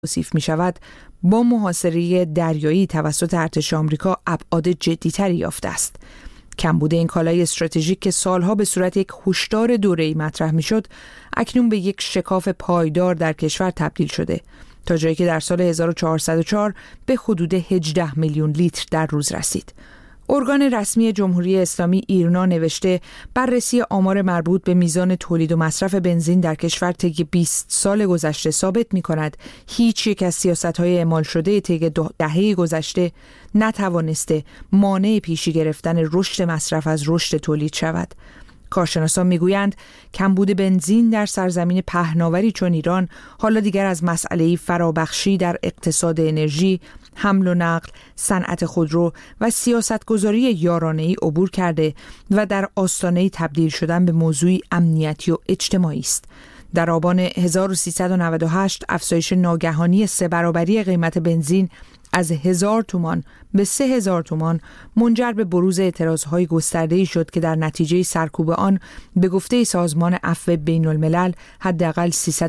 توصیف می شود با محاصره دریایی توسط ارتش آمریکا ابعاد جدی‌تری یافته است. کمبود این کالای استراتژیک که سالها به صورت یک هشدار دوره‌ای مطرح می‌شد، اکنون به یک شکاف پایدار در کشور تبدیل شده، تا جایی که در سال 1404 به حدود 18 میلیون لیتر در روز رسید. ارگان رسمی جمهوری اسلامی ایرنا نوشته بررسی آمار مربوط به میزان تولید و مصرف بنزین در کشور طی 20 سال گذشته ثابت می‌کند هیچ یک از سیاست‌های اعمال شده طی دهه گذشته نتوانسته مانع پیشی گرفتن رشد مصرف از رشد تولید شود. کارشناسان میگویند کمبود بنزین در سرزمین پهناوری چون ایران حالا دیگر از مسئله فرابخشی در اقتصاد انرژی، حمل و نقل، صنعت خودرو و سیاستگذاری یارانه‌ای عبور کرده و در آستانه تبدیل شدن به موضوعی امنیتی و اجتماعی است. در آبان 1398 افزایش ناگهانی 3 برابری قیمت بنزین از 1000 تومان به 3000 تومان منجر به بروز اعتراضهای گسترده‌ای شد که در نتیجه سرکوب آن به گفته سازمان عفو بین‌الملل حداقل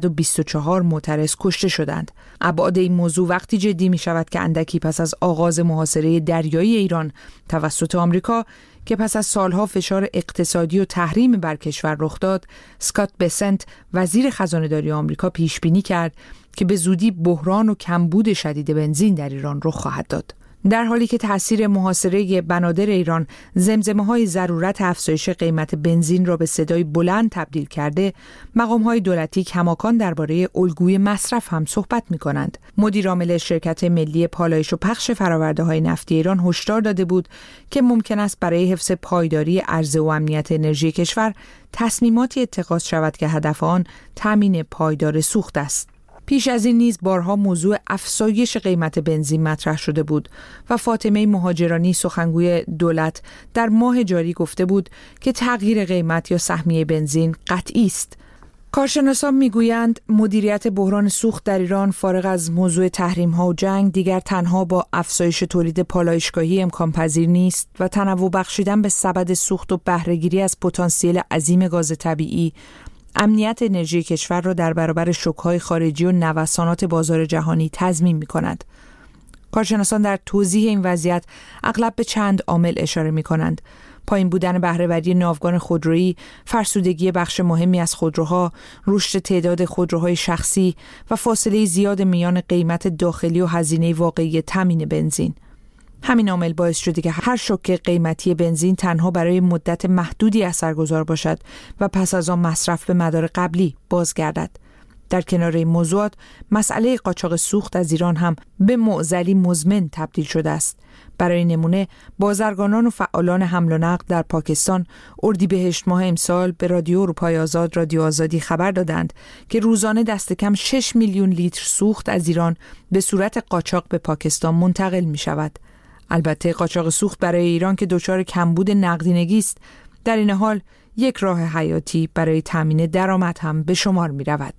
324 معترض کشته شدند. ابعاد این موضوع وقتی جدی می شود که اندکی پس از آغاز محاصره دریایی ایران توسط آمریکا که پس از سالها فشار اقتصادی و تحریم بر کشور رخ داد، اسکات بسنت وزیر خزانه‌داری آمریکا پیش بینی کرد که به زودی بحران و کمبود شدید بنزین در ایران رخ خواهد داد. در حالی که تأثیر محاصره بنادر ایران زمزمه‌های ضرورت افزایش قیمت بنزین را به صدای بلند تبدیل کرده، مقام‌های دولتی کماکان درباره الگوی مصرف هم صحبت می‌کنند. مدیر عامل شرکت ملی پالایش و پخش فرآورده‌های نفتی ایران هشدار داده بود که ممکن است برای حفظ پایداری عرضه و امنیت انرژی کشور تصمیماتی اتخاذ شود که هدف آن تامین پایدار سوخت است. پیش از این نیز بارها موضوع افزایش قیمت بنزین مطرح شده بود و فاطمه مهاجرانی سخنگوی دولت در ماه جاری گفته بود که تغییر قیمت یا سهمیه بنزین قطعی است. کارشناسان میگویند مدیریت بحران سوخت در ایران فارغ از موضوع تحریم‌ها و جنگ دیگر تنها با افزایش تولید پالایشگاهی امکان پذیر نیست و تنوع بخشیدن به سبد سوخت و بهره‌گیری از پتانسیل عظیم گاز طبیعی امنیت انرژی کشور را در برابر شوک‌های خارجی و نوسانات بازار جهانی تضمین می‌کند. کارشناسان در توضیح این وضعیت اغلب به چند عامل اشاره می‌کنند: پایین بودن بهره‌وری ناوگان خودرویی، فرسودگی بخش مهمی از خودروها، رشد تعداد خودروهای شخصی و فاصله زیاد میان قیمت داخلی و هزینه واقعی تامین بنزین. همین عامل باعث شده که هر شوک قیمتی بنزین تنها برای مدت محدودی اثرگذار باشد و پس از آن مصرف به مدار قبلی بازگردد. در کنار این موضوعات، مسئله قاچاق سوخت از ایران هم به معضلی مزمن تبدیل شده است. برای نمونه، بازرگانان و فعالان حمل و نقل در پاکستان اردیبهشت ماه امسال به رادیو اروپای آزاد، رادیو آزادی خبر دادند که روزانه دست کم 6 میلیون لیتر سوخت از ایران به صورت قاچاق به پاکستان منتقل می شود. البته قاچاق سوخت برای ایران که دچار کمبود نقدینگی است، در این حال یک راه حیاتی برای تامین درآمد هم به شمار می رود.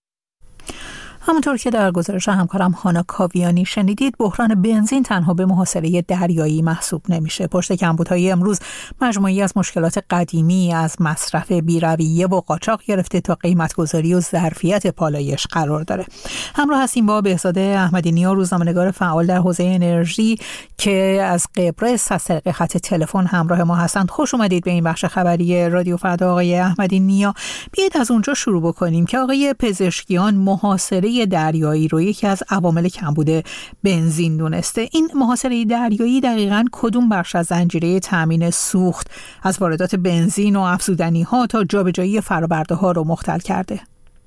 همونطور که در گزارش همکارم هانا کاویانی شنیدید، بحران بنزین تنها به محاصره دریایی محسوب نمیشه. پشت کمبودهای امروز مجموعی از مشکلات قدیمی از مصرف بی‌رویه و قاچاق گرفته تا قیمت‌گذاری و ظرفیت پالایش قرار داره. همراه هستیم با بهزاد احمدی نیا، روزنامه‌نگار فعال در حوزه انرژی که از قبرس از طریق خط تلفن همراه ما هستند. خوش اومدید به این بخش خبری رادیو فردا آقای احمدی نیا. بیایید از اونجا شروع بکنیم که آقای پزشکیان محاصره دریایی رو یکی از عوامل کمبود بنزین دونسته. این محاصره دریایی دقیقاً کدوم بخش از زنجیره تامین سوخت از واردات بنزین و افزودنی‌ها تا جابجایی فرآورده‌ها رو مختل کرده؟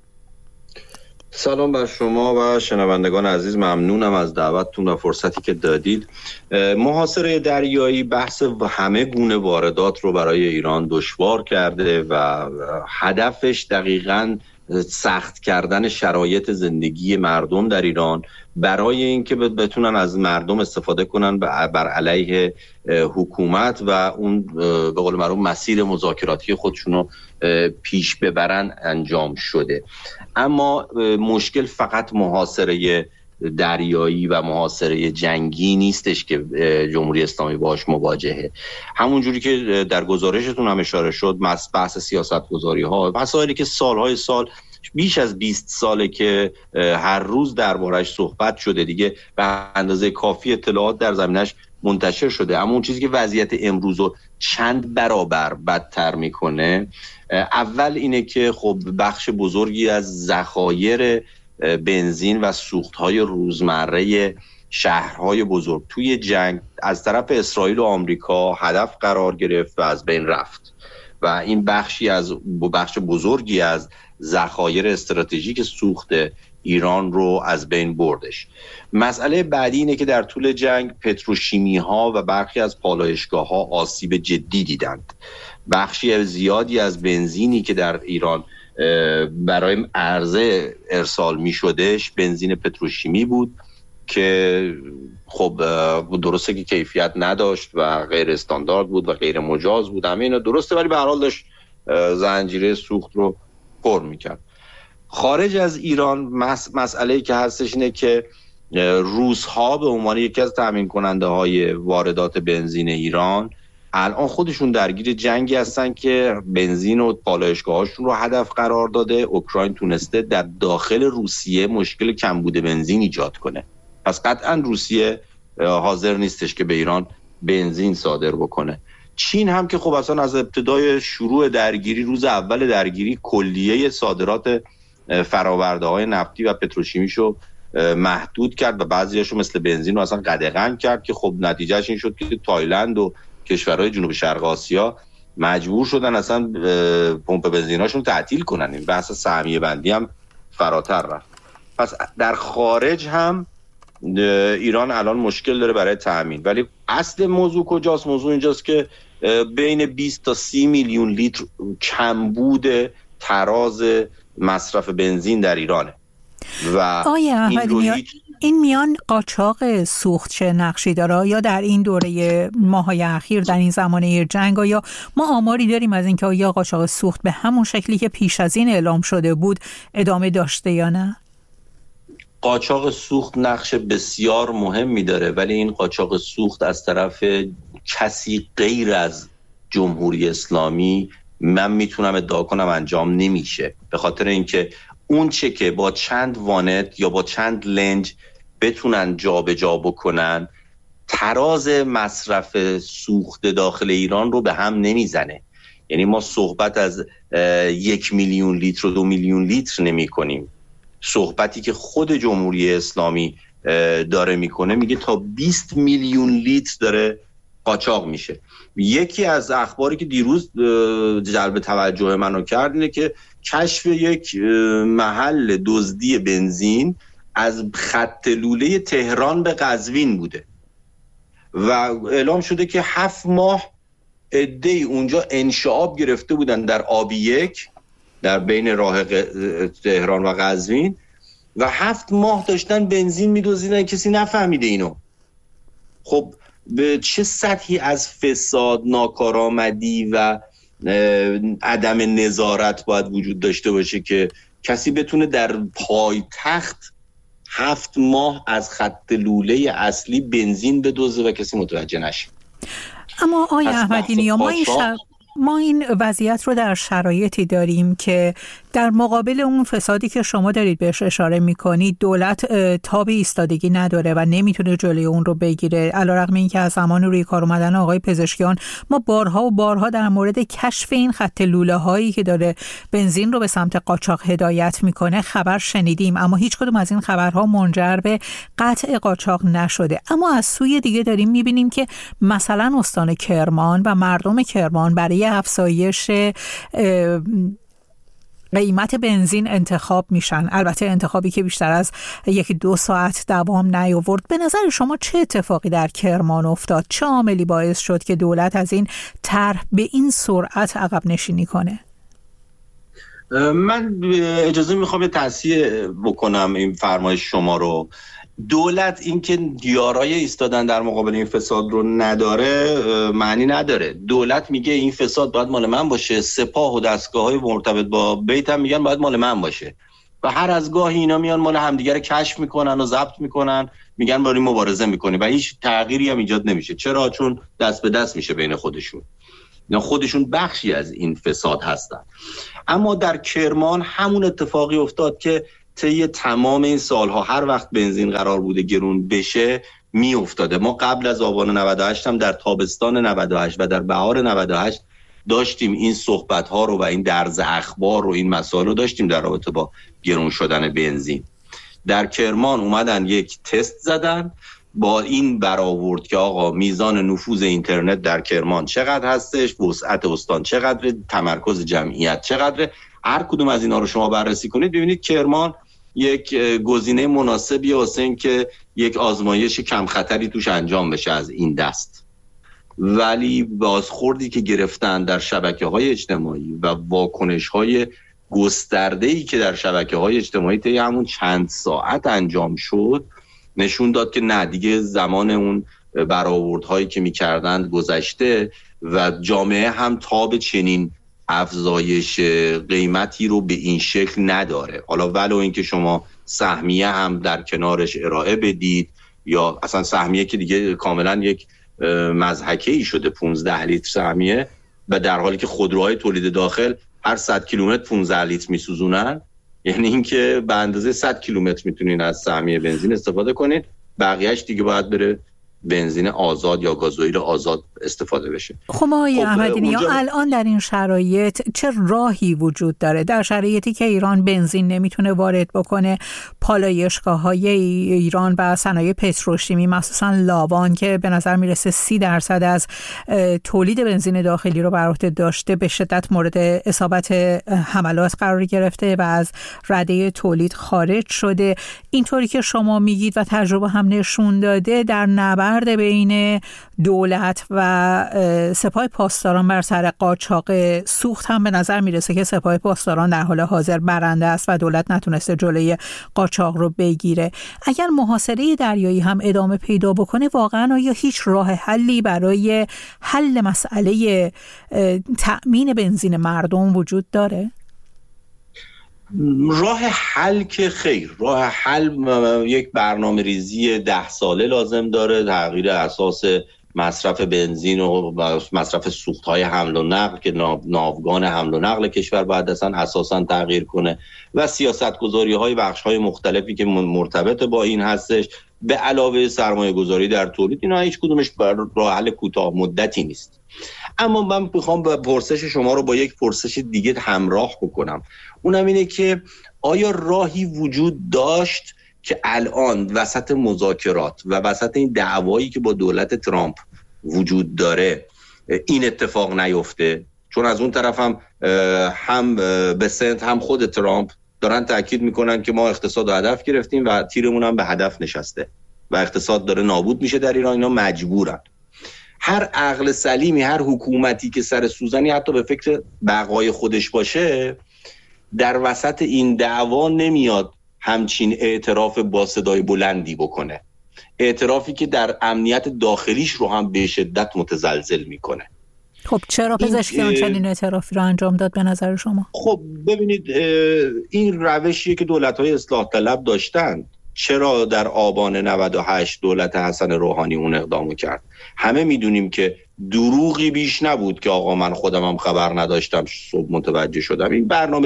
سلام بر شما و شنوندگان عزیز، ممنونم از دعوتتون و فرصتی که دادید. محاصره دریایی بحث همه گونه واردات رو برای ایران دشوار کرده و هدفش دقیقاً سخت کردن شرایط زندگی مردم در ایران برای اینکه بتونن از مردم استفاده کنن بر علیه حکومت و اون به قول معروف مسیر مذاکراتی خودشونو پیش ببرن انجام شده. اما مشکل فقط محاصره دریایی و محاصره جنگی نیستش که جمهوری اسلامی باهاش مواجهه. همون جوری که در گزارشتون هم اشاره شد، بحث سیاست‌گذاری‌ها، مسائلی که سالهای سال بیش از 20 ساله که هر روز دربارش صحبت شده دیگه، به اندازه کافی اطلاعات در زمینش منتشر شده. اما اون چیزی که وضعیت امروز رو چند برابر بدتر میکنه، اول اینه که خب بخش بزرگی از ذخایر بنزین و سوختهای روزمره شهرهای بزرگ توی جنگ از طرف اسرائیل و آمریکا هدف قرار گرفت و از بین رفت و این بخش بزرگی از ذخایر استراتژیک سوخت ایران رو از بین بردش. مسئله بعدی اینه که در طول جنگ پتروشیمی ها و برخی از پالایشگاه ها آسیب جدی دیدند. بخشی زیادی از بنزینی که در ایران برای عرضه ارسال می شدش بنزین پتروشیمی بود که خب درسته که کیفیت نداشت و غیر استاندارد بود و غیر مجاز بود، همه اینا درسته، ولی به هر حال داشت زنجیره سوخت رو پر میکرد. خارج از ایران مسئله‌ای که هستش اینه که روس‌ها به عنوان یکی از تامین کننده های واردات بنزین ایران الان خودشون درگیر جنگی هستن که بنزین و پالایشگاهاشون رو هدف قرار داده. اوکراین تونسته در داخل روسیه مشکل کمبود بنزین ایجاد کنه، پس قطعا روسیه حاضر نیستش که به ایران بنزین صادر بکنه. چین هم که خب اصلا از ابتدای شروع درگیری، روز اول درگیری، کلیه صادرات فرآورده‌های نفتی و پتروشیمیشو محدود کرد و بعضیاشو مثل بنزین رو اصلا قدغن کرد که خب نتیجهش این شد که تایلند و کشورهای جنوب شرق آسیا مجبور شدن اصلا پمپ بنزیناشون تعطیل کنن. این بحث سهمیه بندی هم فراتر رفت. پس در خارج هم ایران الان مشکل داره برای تأمین، ولی اصل موضوع کجاست؟ موضوع اینجاست که بین 20 تا 30 میلیون لیتر کمبود تراز مصرف بنزین در ایرانه و این میان قاچاق سوخت چه نقشی داره؟ یا در این دوره ماهای اخیر در این زمانه جنگ یا ما آماری داریم از اینکه یا قاچاق سوخت به همون شکلی که پیش از این اعلام شده بود ادامه داشته یا نه؟ قاچاق سوخت نقش بسیار مهمی داره، ولی این قاچاق سوخت از طرف کسی غیر از جمهوری اسلامی من میتونم ادعا کنم انجام نمیشه، به خاطر اینکه اون چه که با چند وانت یا با چند لنج بتونن جابجا بکنن تراز مصرف سوخت داخل ایران رو به هم نمیزنه. یعنی ما صحبت از 1 میلیون لیتر و 2 میلیون لیتر نمی کنیم. صحبتی که خود جمهوری اسلامی داره میکنه میگه تا 20 میلیون لیتر داره قاچاق میشه. یکی از اخباری که دیروز جلب توجه منو کرد اینه که کشف یک محل دزدی بنزین از خط لوله تهران به قزوین بوده و اعلام شده که 7 ماه عده‌ای اونجا انشعاب گرفته بودن در آبی 1 در بین راه تهران و قزوین و 7 ماه داشتن بنزین میدزدیدن، کسی نفهمیده اینو. خب به چه سطحی از فساد، ناکارآمدی و عدم نظارت باید وجود داشته باشه که کسی بتونه در پایتخت 7 ماه از خط لوله اصلی بنزین بدزده و کسی متوجه نشه. اما آقای احمدی نیا ما این وضعیت رو در شرایطی داریم که در مقابل اون فسادی که شما دارید بهش اشاره میکنید دولت تاب ایستادگی نداره و نمیتونه جلوی اون رو بگیره، علیرغم اینکه از زمان روی کار اومدن آقای پزشکیان ما بارها و بارها در مورد کشف این خط لوله هایی که داره بنزین رو به سمت قاچاق هدایت میکنه خبر شنیدیم، اما هیچ کدوم از این خبرها منجر به قطع قاچاق نشده. اما از سوی دیگه داریم میبینیم که مثلا استان کرمان و مردم کرمان برای افزایش قیمت بنزین انتخاب میشن، البته انتخابی که بیشتر از 1-2 ساعت دوام نیاورد. به نظر شما چه اتفاقی در کرمان افتاد؟ چه عاملی باعث شد که دولت از این طرح به این سرعت عقب نشینی کنه؟ من اجازه میخوام تصحیح بکنم این فرمایش شما رو. دولت اینکه یارای ایستادن در مقابل این فساد رو نداره معنی نداره. دولت میگه این فساد باید مال من باشه، سپاه و دستگاه‌های مرتبط با بیت هم میگن باید مال من باشه و هر از گاهی اینا میان مال همدیگه رو کشف میکنن و ضبط میکنن، میگن برای مبارزه میکنی و هیچ تغییری هم ایجاد نمیشه. چرا؟ چون دست به دست میشه بین خودشون. یا خودشون بخشی از این فساد هستن. اما در کرمان همون اتفاقی افتاد که طی تمام این سالها هر وقت بنزین قرار بوده گرون بشه می افتاده. ما قبل از آبان 98 هم در تابستان 98 و در بهار 98 داشتیم این صحبت ها رو و این درز اخبار رو، این مسائل رو داشتیم در رابطه با گرون شدن بنزین. در کرمان اومدن یک تست زدن، با این برآورد که آقا میزان نفوذ اینترنت در کرمان چقدر هستش، وسعت استان چقدره، تمرکز جمعیت چقدره. هر کدوم از اینا رو شما بررسی کنید ببینید کرمان یک گزینه مناسبی واسه این که یک آزمایش کم خطری توش انجام بشه از این دست. ولی بازخوردی که گرفتن در شبکه‌های اجتماعی و واکنش‌های گسترده‌ای که در شبکه‌های اجتماعی طی همون چند ساعت انجام شد نشون داد که نه دیگه زمان اون برآوردهایی که می‌کردند گذشته و جامعه هم تاب چنین افزایش قیمتی رو به این شکل نداره. حالا ولو اینکه شما سهمیه هم در کنارش ارائه بدید یا اصلا سهمیه که دیگه کاملا یک مضحکه‌ای شده 15 لیتر سهمیه و در حالی که خودروهای تولید داخل هر 100 کیلومتر 15 لیتر میسوزونن، یعنی اینکه به اندازه 100 کیلومتر میتونین از سهمیه بنزین استفاده کنید، بقیه‌اش دیگه باید بره بنزین آزاد یا گازوئیل آزاد استفاده بشه. خب آقای احمدی نیا الان در این شرایط چه راهی وجود داره؟ در شرایطی که ایران بنزین نمیتونه وارد بکنه، پالایشگاه‌های ایران و صنایع پتروشیمی مخصوصا لاوان که به نظر میرسه 30% از تولید بنزین داخلی رو بر عهده داشته به شدت مورد اصابت حملات قرار گرفته و از رده تولید خارج شده. اینطوری که شما میگید و تجربه هم نشون داده در نبرد بین دولت و سپاه پاسداران بر سر قاچاق سوخت هم به نظر میرسه که سپاه پاسداران در حال حاضر برنده است و دولت نتونسته جلوی قاچاق رو بگیره. اگر محاصره دریایی هم ادامه پیدا بکنه واقعا آیا هیچ راه حلی برای حل مسئله تأمین بنزین مردم وجود داره؟ راه حل که خیر، راه حل یک برنامه ریزی 10 ساله لازم داره، تغییر اساس مصرف بنزین و مصرف سوخت‌های حمل و نقل که ناوگان حمل و نقل کشور باید اصلا اساساً تغییر کنه و سیاست‌گذاری‌های بخش‌های مختلفی که مرتبط با این هستش به علاوه سرمایه‌گذاری در تولید. اینا هیچ کدومش راه حل کوتاه مدتی نیست. اما من میخوام به پرسش شما رو با یک پرسش دیگه همراه بکنم. اونم اینه که آیا راهی وجود داشت که الان وسط مذاکرات و وسط این دعوایی که با دولت ترامپ وجود داره این اتفاق نیفته؟ چون از اون طرف هم بسنت هم خود ترامپ دارن تاکید میکنن که ما اقتصاد رو هدف گرفتیم و تیرمون هم به هدف نشسته و اقتصاد داره نابود میشه در ایران. اینا مجبورن. هر عقل سلیمی، هر حکومتی که سر سوزنی حتی به فکر بقای خودش باشه در وسط این دعوا نمیاد همچین اعتراف با صدای بلندی بکنه، اعترافی که در امنیت داخلیش رو هم به شدت متزلزل میکنه. خب چرا پزشکیان چنین اعترافی رو انجام داد به نظر شما؟ خب ببینید این روشیه که دولت‌های اصلاح طلب داشتن. چرا در آبان 98 دولت حسن روحانی اون اقدامو کرد؟ همه میدونیم که دروغی بیش نبود که آقا من خودم هم خبر نداشتم صبح متوجه شدم. این برنامه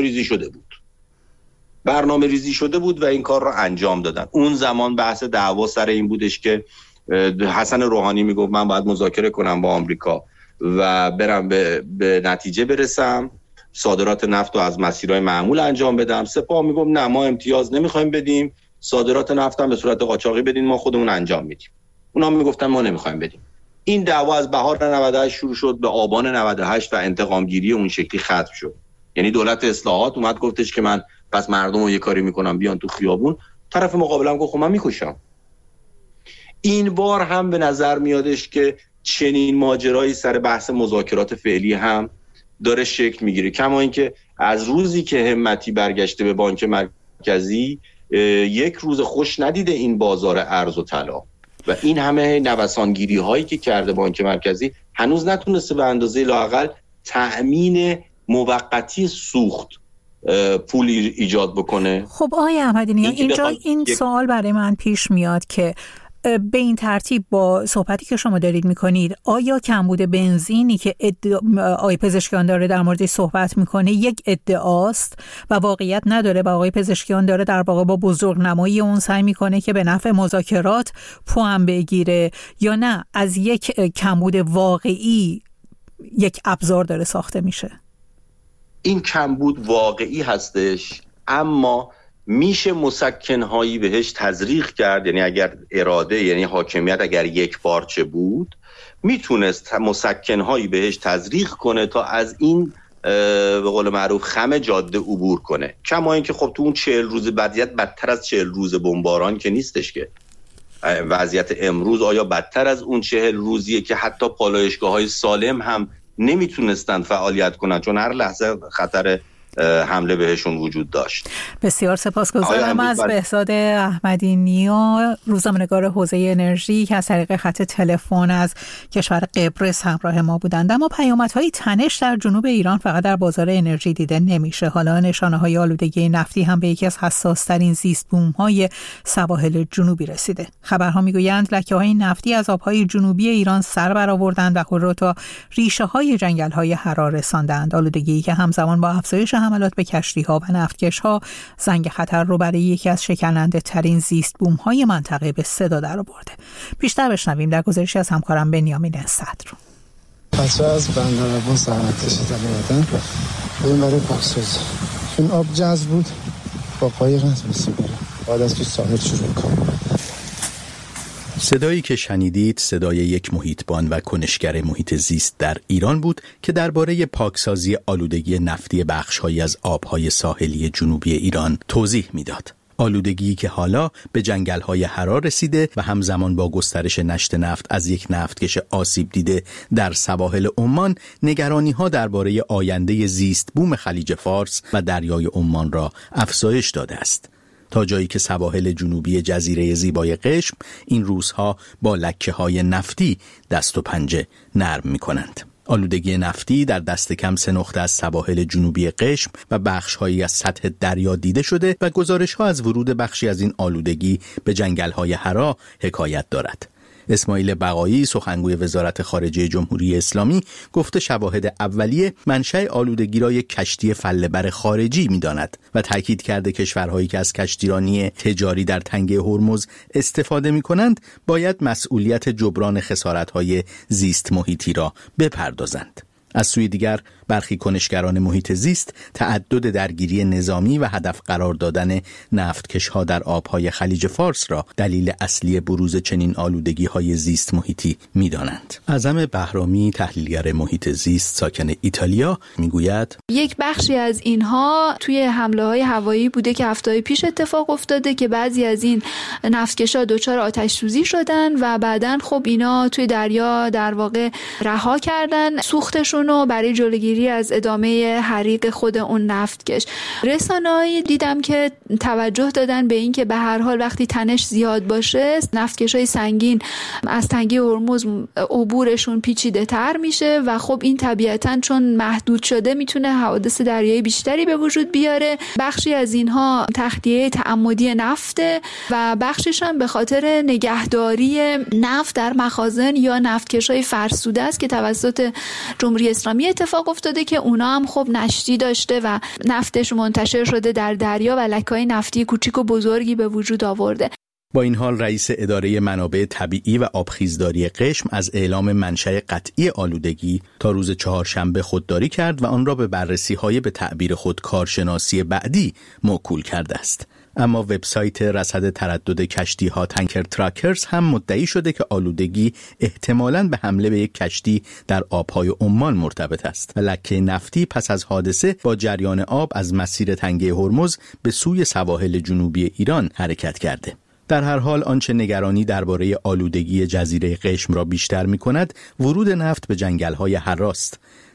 ریزی شده بود و این کار رو انجام دادن. اون زمان بحث دعوا سر این بودش که حسن روحانی میگفت من باید مذاکره کنم با آمریکا و برم به نتیجه برسم، صادرات نفت رو از مسیرهای معمول انجام بدم. سپاه میگفت نه ما امتیاز نمیخوایم بدیم، صادرات نفت هم به صورت قاچاقی بدین، ما خودمون انجام میدیم. اونا میگفتن ما نمیخوایم بدیم. این دعوا از بهار 98 شروع شد به آبان 98 و انتقامگیری اون شکلی ختم شد. یعنی دولت اصلاحات اومد گفتش که من پس مردم رو یه کاری میکنم بیان تو خیابون، طرف مقابلم گفت خب من میکشم. این بار هم به نظر میادش که چنین ماجرایی سر بحث مذاکرات فعلی هم داره شکل میگیره. کما اینکه از روزی که همتی برگشته به بانک مرکزی یک روز خوش ندیده این بازار ارز و طلا و این همه نوسانگیری هایی که کرده بانک مرکزی هنوز نتونسته به اندازه لااقل تأمین موقتی سوخت پول ایجاد بکنه. خب آقای احمدی نیا اینجا این سوال برای من پیش میاد که به این ترتیب با صحبتی که شما دارید میکنید، آیا کمبود بنزینی که آقای پزشکیان داره در موردش صحبت میکنه یک ادعاست و واقعیت نداره و آقای پزشکیان داره در واقع با بزرگنمایی اون سعی میکنه که به نفع مذاکرات پوان بگیره، یا نه از یک کمبود واقعی یک ابزار داره ساخته میشه؟ این کمبود واقعی هستش، اما میشه مسکن‌هایی بهش تزریق کرد. یعنی اگر اراده، یعنی حاکمیت اگر یک پارچه بود، میتونست مسکن‌هایی بهش تزریق کنه تا از این به قول معروف خم جاده عبور کنه. کما اینکه خب تو اون 40 روز وضعیت بدتر از 40 روز بمباران که نیستش که. وضعیت امروز آیا بدتر از اون 40 روزیه که حتی پالایشگاه‌های سالم هم نمیتونستن فعالیت کنن چون هر لحظه خطر حمله بهشون وجود داشت. بسیار سپاسگزارم از بهزاد احمدی نیا، روزنامه‌نگار حوزه انرژی که از طریق خط تلفن از کشور قبرس همراه ما بودند. اما پیامدهای تنش در جنوب ایران فقط در بازار انرژی دیده نمیشه. حالا نشانه‌های آلودگی نفتی هم به یکی از حساس‌ترین زیست بوم‌های سواحل جنوبی رسیده. خبرها میگویند لکه‌های نفتی از آب‌های جنوبی ایران سر برآوردند و خود را تا ریشه‌های جنگل‌های حرا رساندند. آلودگی که همزمان با افزایش حملات به کشتی‌ها و نفتکش‌ها زنگ خطر رو برای یکی از شکننده ترین زیست بوم‌های منطقه به صدا درآورده. بیشتر بشنویم در گزارشی از همکارم بنیامین صدر. بچه‌ها از بندرعباس زحمت کشیدن اومدن بریم برای پاکسازی. این آب جذب بود با قایق نتونستیم بریم، بعد از تو ساحل شروع کنیم. صدایی که شنیدید صدای یک محیطبان و کنشگر محیط زیست در ایران بود که درباره پاکسازی آلودگی نفتی بخش‌هایی از آب‌های ساحلی جنوبی ایران توضیح می‌داد. آلودگی که حالا به جنگل‌های حرا رسیده و همزمان با گسترش نشت نفت از یک نفتکش آسیب دیده در سواحل عمان، نگرانی‌ها درباره آینده زیست بوم خلیج فارس و دریای عمان را افزایش داده است. تا جایی که سواحل جنوبی جزیره زیبای قشم این روزها با لکه‌های نفتی دست و پنجه نرم می‌کنند. آلودگی نفتی در دست کم 3 نقطه از سواحل جنوبی قشم و بخش‌هایی از سطح دریا دیده شده و گزارش‌ها از ورود بخشی از این آلودگی به جنگل‌های حرا حکایت دارد. اسماعیل بقایی، سخنگوی وزارت خارجه جمهوری اسلامی، گفته شواهد اولیه منشأ آلودگی را یک کشتی فله‌بر خارجی می‌داند و تاکید کرده کشورهایی که از کشتیرانی تجاری در تنگه هرمز استفاده می‌کنند باید مسئولیت جبران خسارت‌های زیست محیطی را بپردازند. از سوی دیگر برخی کنشگران محیط زیست تعدد درگیری نظامی و هدف قرار دادن نفتکش‌ها در آب‌های خلیج فارس را دلیل اصلی بروز چنین آلودگی‌های زیست محیطی می‌دانند. اعظم بهرامی، تحلیلگر محیط زیست ساکن ایتالیا، می‌گوید یک بخشی از اینها توی حمله‌های هوایی بوده که هفته‌های پیش اتفاق افتاده که بعضی از این نفتکش‌ها دچار آتش سوزی شدن و بعداً خب اینا توی دریا در واقع رها کردن سوختشون رو برای جلوگیری از ادامه حریق خود اون نفتکش. رسانه‌ای دیدم که توجه دادن به این که به هر حال وقتی تنش زیاد باشه نفتکش‌های سنگین از تنگه هرمز عبورشون پیچیده‌تر میشه و خب این طبیعتاً چون محدود شده میتونه حوادث دریایی بیشتری به وجود بیاره. بخشی از اینها تخلیه تعمدی نفته و بخشش هم به خاطر نگهداری نفت در مخازن یا نفتکش‌های فرسوده است که توسط جمهوری اسلامی اتفاق افتاده که اونا هم خب نشتی داشته و نفتش منتشر شده در دریا و لکه‌های نفتی کوچیک و بزرگی به وجود آورده. با این حال رئیس اداره منابع طبیعی و آبخیزداری قشم از اعلام منشأ قطعی آلودگی تا روز چهارشنبه خودداری کرد و آن را به بررسی‌های به تعبیر خود کارشناسی بعدی موکول کرده است. اما وبسایت رصد تردد کشتی‌ها تانکر تراکرز هم مدعی شده که آلودگی احتمالاً به حمله به یک کشتی در آب‌های عمان مرتبط است و لکه نفتی پس از حادثه با جریان آب از مسیر تنگه هرمز به سوی سواحل جنوبی ایران حرکت کرده. در هر حال آنچه نگرانی درباره آلودگی جزیره قشم را بیشتر می‌کند ورود نفت به جنگل‌های حراست.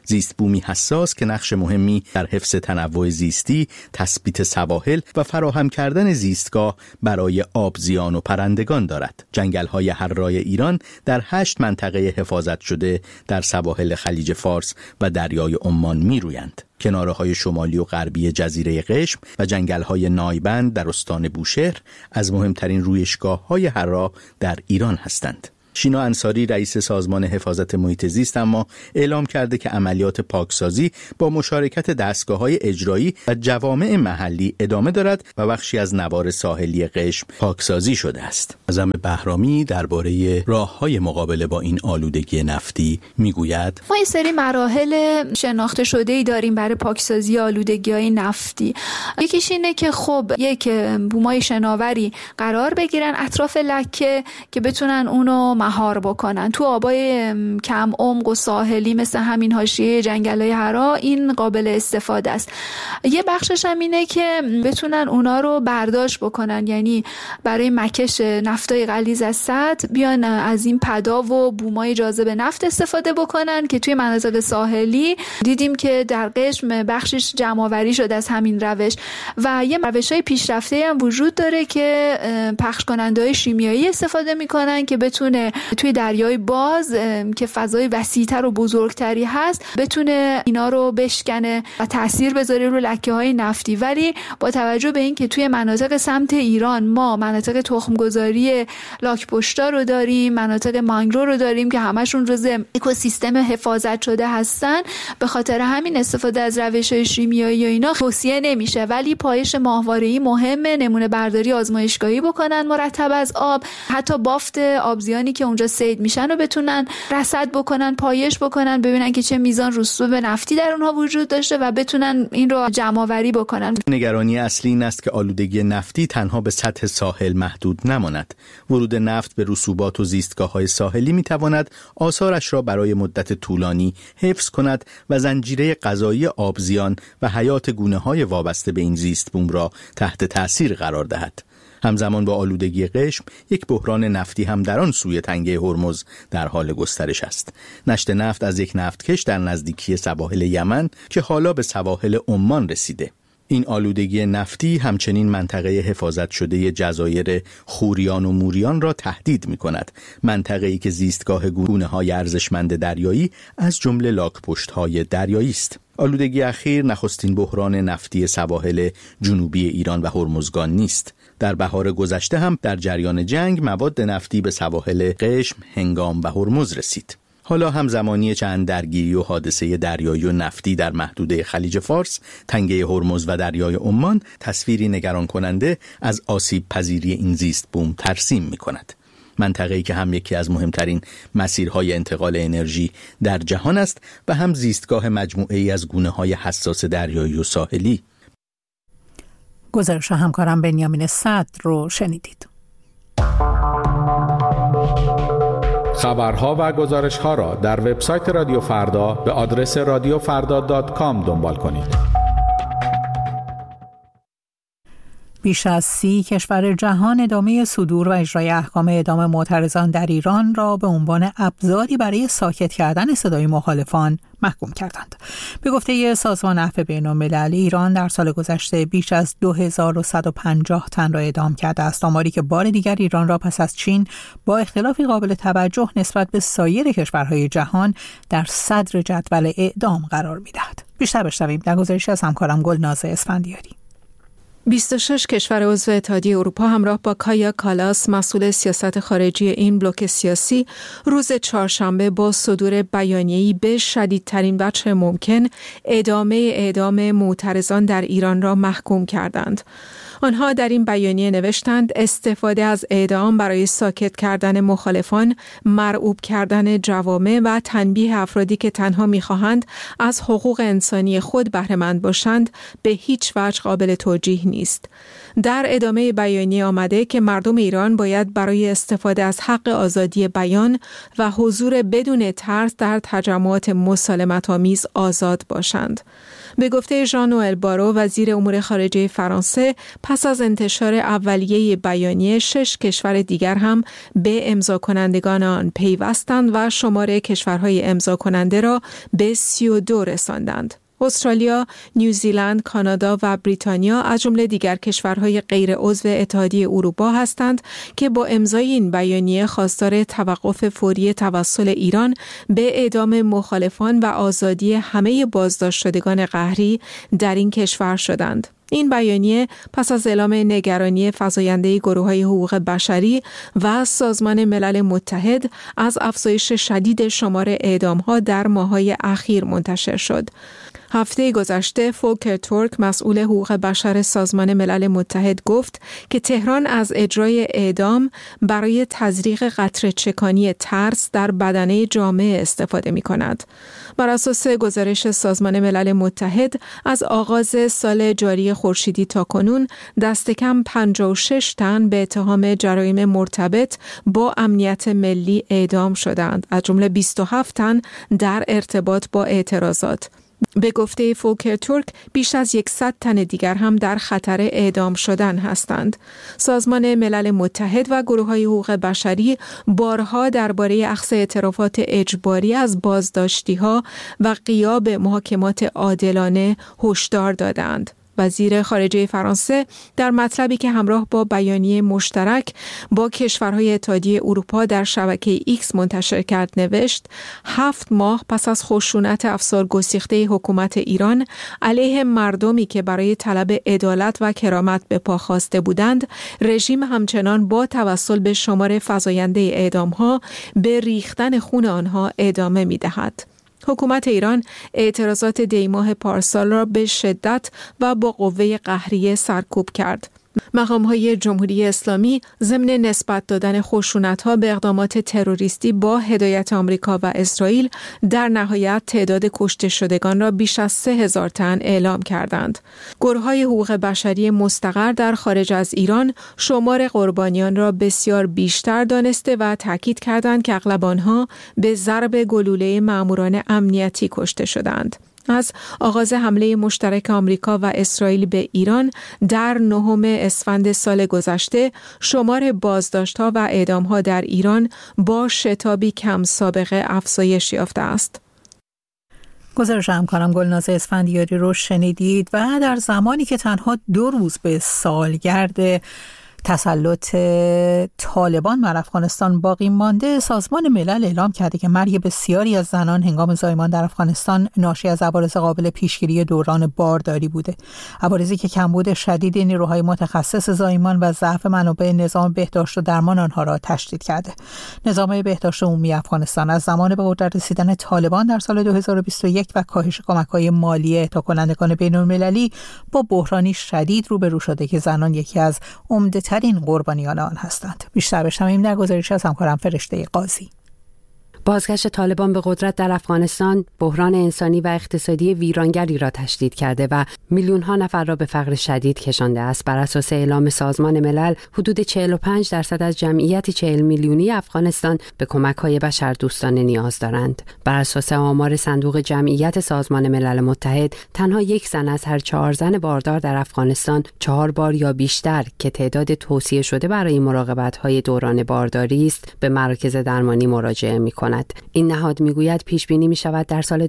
زیست بومی حساس که نقش مهمی در حفظ تنوع زیستی، تثبیت سواحل و فراهم کردن زیستگاه برای آبزیان و پرندگان دارد. جنگل‌های حرای ایران در 8 منطقه حفاظت شده در سواحل خلیج فارس و دریای عمان می‌رویند. کناره‌های شمالی و غربی جزیره قشم و جنگل‌های نایبند در استان بوشهر از مهمترین رویشگاه‌های حرا در ایران هستند. شینا انصاری رئیس سازمان حفاظت محیط زیست اما اعلام کرده که عملیات پاکسازی با مشارکت دستگاه‌های اجرایی و جوامع محلی ادامه دارد و بخشی از نوار ساحلی قشم پاکسازی شده است. اعظم بهرامی درباره راه‌های مقابله با این آلودگی نفتی میگوید: ما یه سری مراحل شناخته شده‌ای داریم برای پاکسازی آلودگی‌های نفتی. یکیش اینه که خب یک بومای شناوری قرار بگیرن اطراف لکه که بتونن اونو مهار بکنن. تو آبای کم عمق و ساحلی مثل همین حاشیه جنگل‌های حرا این قابل استفاده است. یه بخشش هم اینه که بتونن اونا رو برداشت بکنن، یعنی برای مکش نفتای غلیظ از سطح بیان از این پدا و بومای جاذب نفت استفاده بکنن که توی مناطق ساحلی دیدیم که در قشم بخشش جمع‌آوری شده از همین روش و یه روش‌های پیشرفته هم وجود داره که پخش کننده‌های شیمیایی استفاده می‌کنن که بتونه توی دریای باز که فضای وسیع‌تر و بزرگتری هست بتونه اینا رو بشکنه و تاثیر بذاره رو لکه‌های نفتی. ولی با توجه به این که توی مناطق سمت ایران ما مناطق تخمگذاری لاک‌پشتا رو داریم، مناطق مانگرو رو داریم که همشون جزء اکوسیستم حفاظت شده هستن، به خاطر همین استفاده از روش‌های شیمیایی و اینا توصیه نمیشه. ولی پایش ماهواره‌ای مهمه، نمونه برداری آزمایشگاهی بکنن مرتب از آب، حتی بافت آبزیانی که اونجا صید میشن رو بتونن رصد بکنن، پایش بکنن، ببینن که چه میزان رسوب نفتی در اونها وجود داشته و بتونن این رو جمع‌آوری بکنن. نگرانی اصلی این است که آلودگی نفتی تنها به سطح ساحل محدود نماند. ورود نفت به رسوبات و زیستگاه‌های ساحلی میتواند آثارش را برای مدت طولانی حفظ کند و زنجیره غذایی آبزیان و حیات گونه‌های وابسته به این زیست بوم را تحت تأثیر قرار دهد. همزمان با آلودگی قشم یک بحران نفتی هم در آن سوی تنگه هرمز در حال گسترش است. نشت نفت از یک نفتکش در نزدیکی سواحل یمن که حالا به سواحل عمان رسیده. این آلودگی نفتی همچنین منطقه حفاظت شده جزایر خوریان و موریان را تهدید می کند. منطقه‌ای که زیستگاه گونه‌های ارزشمند دریایی از جمله لاک‌پشت‌های دریایی است. آلودگی اخیر نخستین بحران نفتی سواحل جنوبی ایران و هرمزگان نیست. در بهار گذشته هم در جریان جنگ مواد نفتی به سواحل قشم، هنگام و هرمز رسید. حالا هم زمانی چند درگیری و حادثه دریایی و نفتی در محدوده خلیج فارس، تنگه هرمز و دریای عمان تصویری نگران کننده از آسیب پذیری این زیست بوم ترسیم می کند. منطقه‌ای که هم یکی از مهمترین مسیرهای انتقال انرژی در جهان است و هم زیستگاه مجموعه‌ای از گونه‌های حساس دریایی و ساحلی. گزارش همکارم بنیامین صدر رو شنیدید. خبرها و گزارش‌ها را در وبسایت رادیو فردا به آدرس radiofarda.com دنبال کنید. بیش از 30 کشور جهان ادامه صدور و اجرای احکام اعدام معترضان در ایران را به عنوان ابزاری برای ساکت کردن صدای مخالفان محکوم کردند. به گفته سازمان عفو بین‌المللی، ایران در سال گذشته بیش از 2150 تن را اعدام کرده است، آماری که بار دیگر ایران را پس از چین با اختلافی قابل توجه نسبت به سایر کشورهای جهان در صدر جدول اعدام قرار می‌دهد. بیشتر بشنویم در گزارشی از همکارم گلناز اسفندیاری. 26 کشور عضو اتحادیه اروپا همراه با کایا کالاس، مسئول سیاست خارجی این بلوک سیاسی، روز چهارشنبه با صدور بیانیه‌ای به شدیدترین وجه ممکن اعدام معترضان در ایران را محکوم کردند. آنها در این بیانیه نوشتند استفاده از اعدام برای ساکت کردن مخالفان، مرعوب کردن جوامع و تنبیه افرادی که تنها می‌خواهند از حقوق انسانی خود بهره مند باشند به هیچ وجه قابل توجیه نیست. در ادامه بیانیه آمده که مردم ایران باید برای استفاده از حق آزادی بیان و حضور بدون ترس در تجمعات مسالمت‌آمیز آزاد باشند. به گفته ژان نوئل بارو وزیر امور خارجه فرانسه، پس از انتشار اولیه بیانیه 6 کشور دیگر هم به امضا کنندگان آن پیوستند و شمار کشورهای امضا کننده را به 32 رساندند. استرالیا، نیوزیلند، کانادا و بریتانیا از جمله دیگر کشورهای غیر عضو اتحادیه اروپا هستند که با امضای این بیانیه خواستار توقف فوری توسل ایران به اعدام مخالفان و آزادی همه بازداشت شدگان قهری در این کشور شدند. این بیانیه پس از اعلام نگرانی فزاینده گروه‌های حقوق بشری و سازمان ملل متحد از افزایش شدید شمار اعدام‌ها در ماه‌های اخیر منتشر شد. هفته گذشته فولکر تورک مسئول حقوق بشر سازمان ملل متحد گفت که تهران از اجرای اعدام برای تزریق قطره چکانی ترس در بدنه جامعه استفاده می کند. بر اساس گزارش سازمان ملل متحد از آغاز سال جاری خورشیدی تا کنون دست کم 56 تن به اتهام جرایم مرتبط با امنیت ملی اعدام شدند، از جمله 27 تن در ارتباط با اعتراضات. به گفته فولکر تورک بیش از 100 تن دیگر هم در خطر اعدام شدن هستند. سازمان ملل متحد و گروه‌های حقوق بشری بارها درباره اخذ اعترافات اجباری از بازداشتی‌ها و غیاب محاکمات عادلانه هشدار دادند. وزیر خارجه فرانسه در مطلبی که همراه با بیانیه مشترک با کشورهای اتحادیه اروپا در شبکه ایکس منتشر کرد نوشت: 7 ماه پس از خشونت افسار گسیخته حکومت ایران علیه مردمی که برای طلب عدالت و کرامت به پا خواسته بودند، رژیم همچنان با توسل به شمار فزاینده اعدام‌ها به ریختن خون آنها ادامه می‌دهد. حکومت ایران اعتراضات دیماه پارسال را به شدت و با قوه قهریه سرکوب کرد. مقام‌های جمهوری اسلامی ضمن نسبت دادن خشونت‌ها به اقدامات تروریستی با هدایت آمریکا و اسرائیل در نهایت تعداد کشته شدگان را بیش از 3000 تن اعلام کردند. گروه‌های حقوق بشری مستقر در خارج از ایران شمار قربانیان را بسیار بیشتر دانسته و تاکید کردند که اغلب آنها به ضرب گلوله ماموران امنیتی کشته شدند. از آغاز حمله مشترک آمریکا و اسرائیل به ایران در 9 اسفند سال گذشته شمار بازداشت‌ها و اعدام‌ها در ایران با شتابی کم سابقه افزایش یافته است. گزارش همکارم گلناز اسفندیاری رو شنیدید و در زمانی که تنها 2 روز به سالگرد تسلط طالبان بر افغانستان باقی مانده، سازمان ملل اعلام کرده که مرگ بسیاری از زنان هنگام زایمان در افغانستان ناشی از عوارض قابل پیشگیری دوران بارداری بوده. عوارضی که کمبود شدید نیروهای متخصص زایمان و ضعف منابع نظام بهداشت و درمان آنها را تشدید کرده. نظام بهداشت عمومی افغانستان از زمان به قدرت رسیدن طالبان در سال 2021 و کاهش کمک‌های مالی اهدا کنندگان بین‌المللی با بحرانی شدید روبرو شده که زنان یکی از ترین قربانیان آن هستند. بیشتر بشنویم در گزارش از همکارم فرشته قاضی. بازگشت طالبان به قدرت در افغانستان بحران انسانی و اقتصادی ویرانگری را تشدید کرده و میلیون‌ها نفر را به فقر شدید کشانده است. بر اساس اعلام سازمان ملل، حدود 45% از جمعیت 40 میلیونی افغانستان به کمک‌های بشردوستانه نیاز دارند. بر اساس آمار صندوق جمعیت سازمان ملل متحد، تنها 1 زن از هر 4 زن باردار در افغانستان 4 بار یا بیشتر که تعداد توصیه شده برای مراقبت‌های دوران بارداری است، به مراکز درمانی مراجعه می‌کند. این نهاد میگوید پیش بینی می شود در سال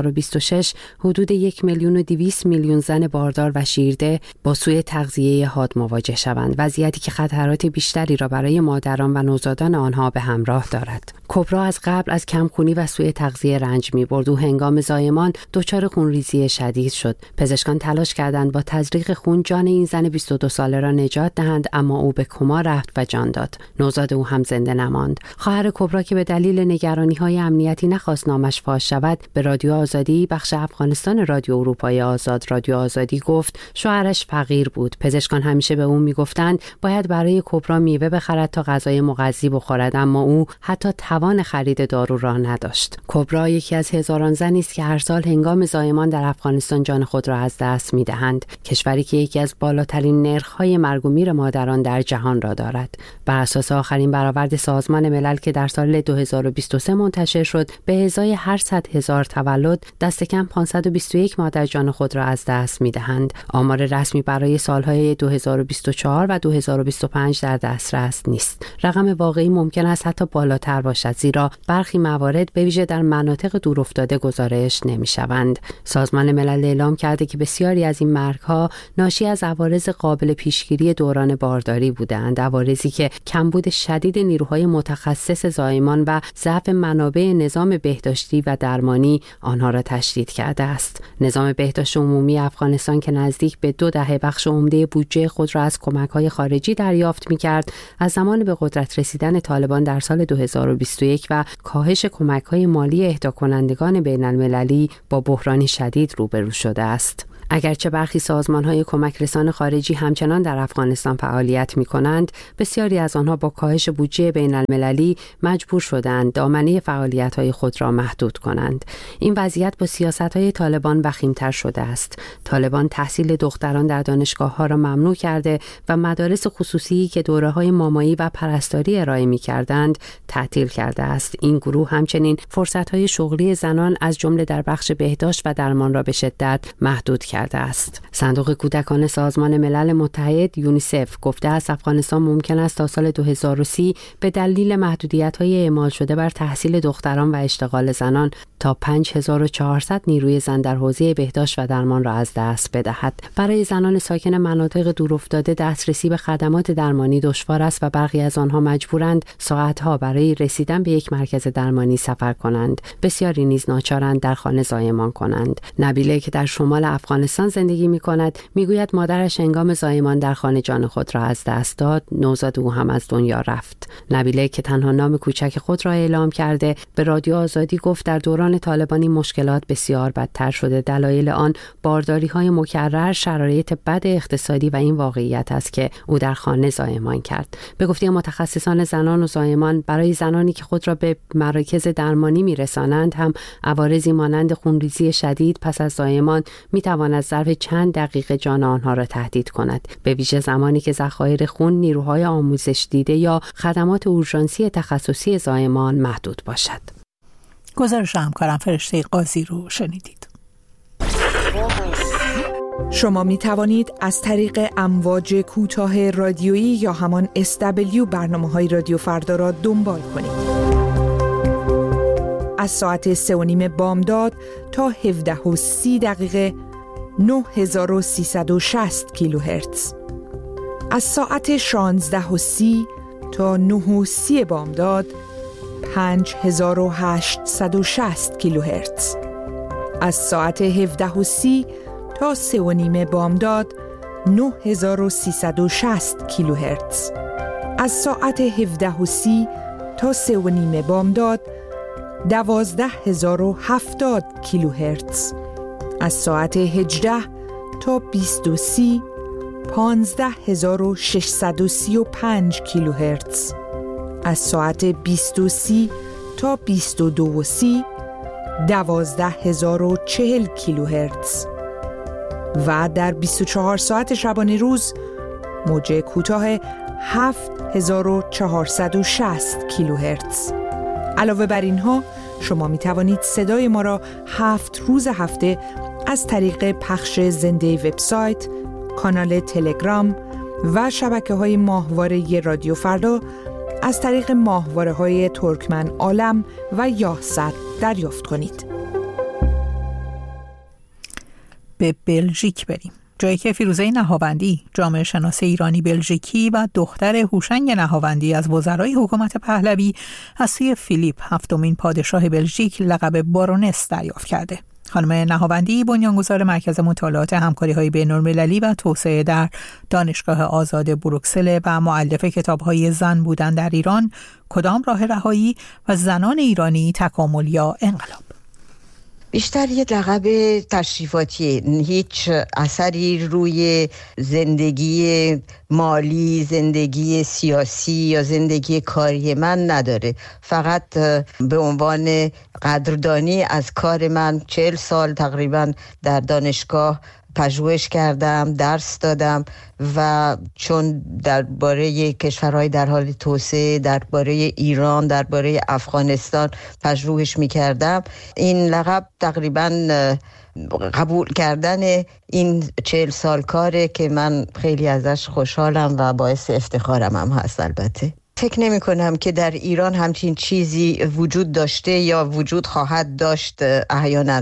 2026 حدود 1,200,000,000 زن باردار و شیرده با سوء تغذیه حاد مواجه شوند، وضعیتی که خطرات بیشتری را برای مادران و نوزادان آنها به همراه دارد. کبرا از قبل از کمخونی و سوء تغذیه رنج می‌برد و هنگام زایمان دچار خونریزی شدید شد. پزشکان تلاش کردند با تزریق خون جان این زن 22 ساله را نجات دهند، اما او به کما رفت و جان داد. نوزاد او هم زنده نماند. خواهر کبرا که به دلیل نگرانی‌های امنیتی نخواست نامش فاش شود، به رادیو آزادی بخش افغانستان رادیو اروپای آزاد رادیو آزادی گفت شوهرش فقیر بود. پزشکان همیشه به او میگفتند باید برای کبرا میوه بخرد تا غذای مغذی بخورد، اما او حتی توان خرید دارو را نداشت. کبرا یکی از هزاران زنی است که هر سال هنگام زایمان در افغانستان جان خود را از دست می‌دهند، کشوری که یکی از بالاترین نرخ‌های مرگ و میر مادران در جهان را دارد. بر اساس آخرین برآورد سازمان ملل که در سال 2023 2023 منتشر شد به ازای هر 100,000 تولد دست کم 521 مادر جان خود را از دست می‌دهند. آمار رسمی برای سالهای 2024 و 2025 در دسترس نیست. رقم واقعی ممکن است حتی بالاتر باشد، زیرا برخی موارد به ویژه در مناطق دورافتاده گزارش نمی‌شوند. سازمان ملل اعلام کرده که بسیاری از این مرگ‌ها ناشی از عوارض قابل پیشگیری دوران بارداری بودند، عوارضی که کمبود شدید نیروهای متخصص زایمان و ضعف منابع نظام بهداشتی و درمانی آنها را تشدید کرده است. نظام بهداشت عمومی افغانستان که نزدیک به 2 دهه بخش عمده بودجه خود را از کمک‌های خارجی دریافت می‌کرد، از زمان به قدرت رسیدن طالبان در سال 2021 و کاهش کمک‌های مالی اهدا کنندگان بین‌المللی با بحرانی شدید روبرو شده است. اگرچه برخی سازمان‌های کمک رسان خارجی همچنان در افغانستان فعالیت می‌کنند، بسیاری از آنها با کاهش بودجه بین‌المللی مجبور شدند دامنه فعالیت‌های خود را محدود کنند. این وضعیت با سیاست‌های طالبان وخیم‌تر شده است. طالبان تحصیل دختران در دانشگاه‌ها را ممنوع کرده و مدارس خصوصی که دوره‌های مامایی و پرستاری ارائه می‌کردند تعطیل کرده است. این گروه همچنین فرصت‌های شغلی زنان از جمله در بخش بهداشت و درمان را به شدت محدود کرده است. صندوق کودکان سازمان ملل متحد یونیسف گفته است افغانستان ممکن است تا سال 2030 به دلیل محدودیت‌های اعمال شده بر تحصیل دختران و اشتغال زنان تا 5400 نیروی زن در حوزه بهداشت و درمان را از دست بدهد. برای زنان ساکن مناطق دورافتاده دسترسی به خدمات درمانی دشوار است و برخی از آنها مجبورند ساعت‌ها برای رسیدن به یک مرکز درمانی سفر کنند. بسیاری نیز ناچارند در خانه زایمان کنند. نبیله که در شمال افغانستان زندگی می‌کند میگوید مادرش هنگام زایمان در خانه جان خود را از دست داد، نوزاد او هم از دنیا رفت. نبیله که تنها نام کوچک خود را اعلام کرده به رادیو آزادی گفت در دوران طالبانی مشکلات بسیار بدتر شده. دلایل آن بارداری‌های مکرر، شرایط بد اقتصادی و این واقعیت است که او در خانه زایمان کرد. به گفته متخصصان زنان و زایمان، برای زنانی که خود را به مراکز درمانی می‌رسانند هم عوارضی مانند خونریزی شدید پس از زایمان می‌تواند ظرف چند دقیقه جان آنها را تهدید کند، به ویژه زمانی که ذخایر خون، نیروهای آموزش دیده یا خدمات اورژانسی تخصصی زایمان محدود باشد. گزارش همکارم فرشته قاضی رو شنیدید. شما می توانید از طریق امواج کوتاه رادیویی یا همان SW برنامه‌های رادیو فردا را دنبال کنید. از ساعت 3:30 بامداد تا 17:30 9360 کیلوهرتز. از ساعت 16:30 تا 9:30 بامداد 5860 کیلوهرتز. از ساعت 17:30 تا 3:30 بامداد 9360 کیلوهرتز. از ساعت 17:30 تا 3:30 بامداد 12070 کیلوهرتز. از ساعت 18 تا 20:30 15635 کیلوهرتز. از ساعت 20:30 تا 22:30 12040 کیلوهرتز. و در 24 ساعت شبانه روز موج کوتاه 7460 کیلوهرتز. علاوه بر اینها شما می توانید صدای ما را 7 روز هفته از طریق پخش زنده وبسایت، کانال تلگرام و شبکه‌های ماهواره رادیو فردا از طریق ماهواره‌های ترکمن عالم و یاهصد دریافت کنید. به بلژیک بریم، جایی که فیروزه نهاوندی، جامعه شناس ایرانی بلژیکی و دختر هوشنگ نهاوندی از وزرای حکومت پهلوی از سوی فیلیپ هفتمین پادشاه بلژیک لقب بارونس دریافت کرده. خانم نهاوندی بنیانگذار مرکز مطالعات همکاری‌های بین‌المللی و توسعه در دانشگاه آزاد بروکسل و مؤلف کتاب‌های زن بودن در ایران، کدام راه رهایی و زنان ایرانی، تکامل یا انقلاب. بیشتر یه لقب تشریفاتیه، هیچ اثری روی زندگی مالی، زندگی سیاسی یا زندگی کاری من نداره. فقط به عنوان قدردانی از کار من 40 سال تقریبا در دانشگاه پژوهش کردم، درس دادم و چون درباره کشورهای در حال توسعه، درباره ایران، درباره افغانستان پژوهش می‌کردم، این لقب تقریباً قبول کردن این 40 سال کاره که من خیلی ازش خوشحالم و باعث افتخارم هم هست. البته فکر نمی کنم که در ایران همچین چیزی وجود داشته یا وجود خواهد داشت. احیانا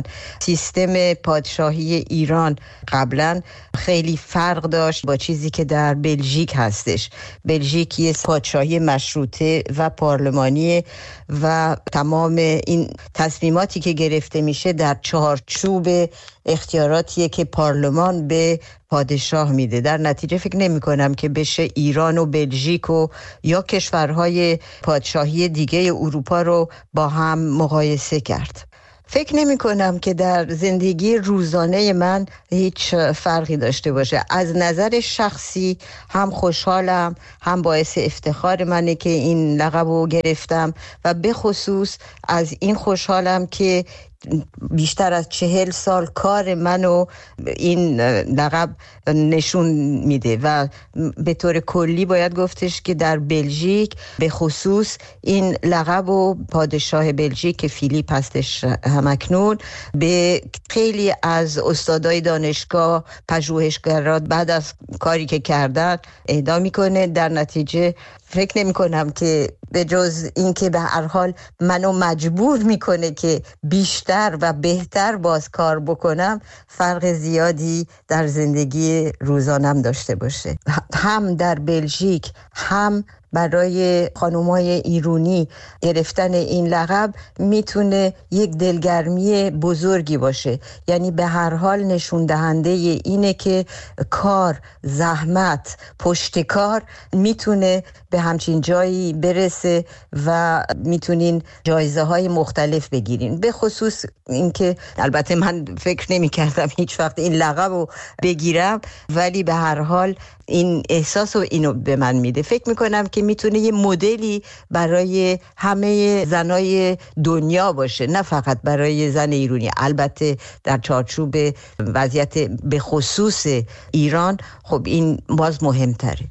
سیستم پادشاهی ایران قبلا خیلی فرق داشت با چیزی که در بلژیک هستش. بلژیک یه پادشاهی مشروطه و پارلمانی و تمام این تصمیماتی که گرفته میشه در چارچوب اختیاراتیه که پارلمان به پادشاه میده. در نتیجه فکر نمی کنم که بشه ایران و بلژیک و یا کشورهای پادشاهی دیگه اروپا رو با هم مقایسه کرد. فکر نمی کنم که در زندگی روزانه من هیچ فرقی داشته باشه. از نظر شخصی هم خوشحالم، هم باعث افتخار منه که این لقب رو گرفتم و به خصوص از این خوشحالم که بیشتر از 40 سال کار منو این لقب نشون میده و به طور کلی باید گفتش که در بلژیک به خصوص این لقب و پادشاه بلژیک که فیلیپ هستش همکنون به خیلی از استادای دانشگاه، پژوهشگران بعد از کاری که کردن اهدا میکنه. در نتیجه فکر نمی کنم که به جز این که به هر حال منو مجبور میکنه که بیشتر و بهتر باز کار بکنم، فرق زیادی در زندگی روزانم داشته باشه. هم در بلژیک هم برای خانومای ایرانی گرفتن این لقب میتونه یک دلگرمی بزرگی باشه. یعنی به هر حال نشون دهنده اینه که کار، زحمت، پشتکار میتونه به همچین جایی برسه و میتونین جایزه های مختلف بگیرین. به خصوص اینکه البته من فکر نمی کردم هیچ وقت این لقب رو بگیرم، ولی به هر حال این احساس و اینو به من میده. فکر میکنم که میتونه یه مدلی برای همه زنای دنیا باشه، نه فقط برای زن ایرانی. البته در چارچوب وضعیت به خصوص ایران خب این باز مهمتره.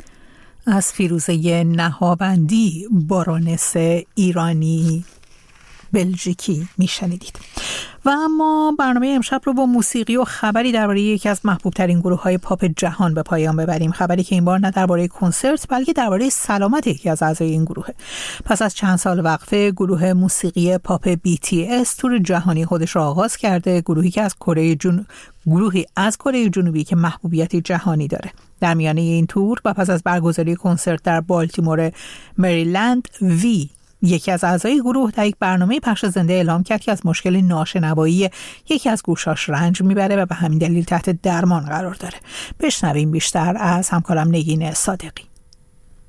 از فیروزه نهاوندی، بارونس ایرانی بلژیکی میشنیدید. و اما برنامه امشب رو با موسیقی و خبری درباره یکی از محبوب ترین گروه های پاپ جهان به پایان ببریم. خبری که این بار نه درباره کنسرت بلکه درباره سلامت یکی از اعضای این گروه. پس از چند سال وقفه گروه موسیقی پاپ BTS تور جهانی خودش را آغاز کرده. گروهی از کره جنوبی که محبوبیت جهانی داره. در میانه این تور و پس از برگزاری کنسرت در بالتیمور مریلند، یکی از اعضای گروه در یک برنامه پخش زنده اعلام کرد که از مشکل ناشنوایی یکی از گوشاش رنج میبره و به همین دلیل تحت درمان قرار داره. بشنویم بیشتر از همکارم نگین صادقی.